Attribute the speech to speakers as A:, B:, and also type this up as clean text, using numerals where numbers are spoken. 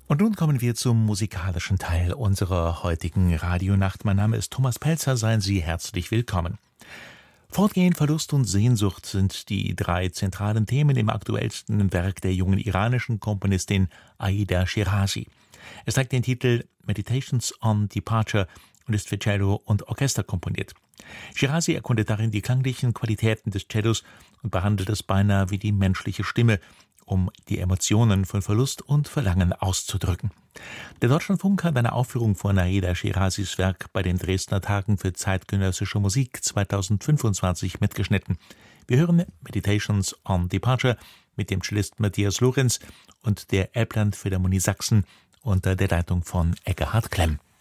A: Und nun kommen wir zum musikalischen Teil unserer heutigen Radionacht. Mein Name ist Thomas Pelzer, seien Sie herzlich willkommen. Fortgehen, Verlust und Sehnsucht sind die drei zentralen Themen im aktuellsten Werk der jungen iranischen Komponistin Aida Shirazi. Es trägt den Titel Meditations on Departure und ist für Cello und Orchester komponiert. Shirazi erkundet darin die klanglichen Qualitäten des Cellos und behandelt es beinahe wie die menschliche Stimme, um die Emotionen von Verlust und Verlangen auszudrücken. Der Deutschlandfunk hat eine Aufführung von Aida Shirazis Werk bei den Dresdner Tagen für zeitgenössische Musik 2025 mitgeschnitten. Wir hören Meditations on Departure mit dem Cellisten Matthias Lorenz und der Elbland Philharmonie Sachsen unter der Leitung von Ekkehard Klemm.